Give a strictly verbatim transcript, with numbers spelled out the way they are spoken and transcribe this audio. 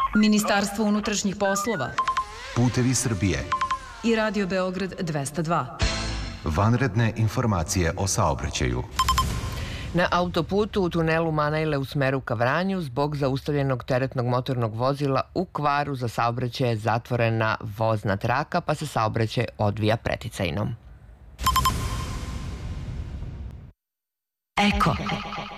Ministarstvo unutrašnjih poslova, Putevi Srbije i Radio Beograd dvesta dva. Vanredne informacije o saobraćaju. Na autoputu u tunelu Manajle u smeru ka Vranju zbog zaustavljenog teretnog motornog vozila u kvaru za saobraćaj je zatvorena vozna traka, pa se saobraćaj odvija preticajno. Eko.